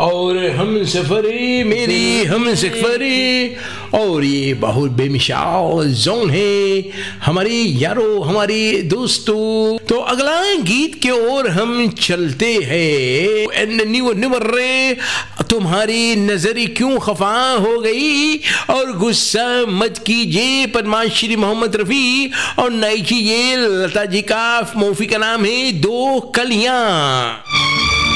और हम सफरे मेरी हम सफरे, और ये बहुत बेमिसाल जोन है हमारी यारो हमारी दोस्तों। तो अगला गीत के ओर हम चलते हैं। निवर रे तुम्हारी नजर क्यों खफा हो गई, और गुस्सा मत कीजिए पद्माश्री मोहम्मद रफी, और नहीं कीजिए लता जी का मूवी का नाम है दो कलियां।